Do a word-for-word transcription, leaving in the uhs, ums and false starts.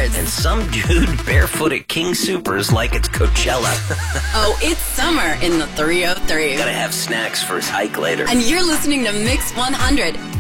sneakers. And some dude barefoot at King Soopers like it's Coachella. Oh, it's summer in the three oh three. Gotta have snacks for his hike later. And you're listening to Mix one hundred.